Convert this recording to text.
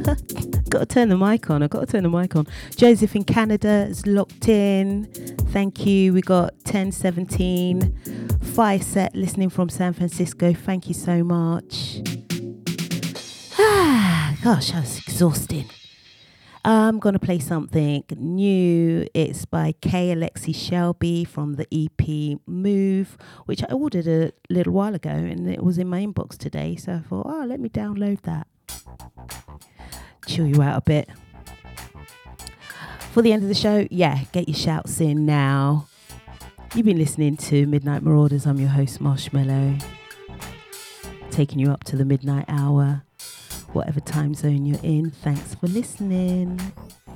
Got to turn the mic on. Joseph in Canada is locked in. Thank you. We got 1017. Fire set listening from San Francisco. Thank you so much. Gosh, that was exhausting. I'm going to play something new. It's by K. Alexi Shelby from the EP Move, which I ordered a little while ago and it was in my inbox today. So I thought, let me download that. Chill you out a bit. For the end of the show, get your shouts in now. You've been listening to Midnight Marauders. I'm your host, Marshmallow. Taking you up to the midnight hour. Whatever time zone you're in, thanks for listening.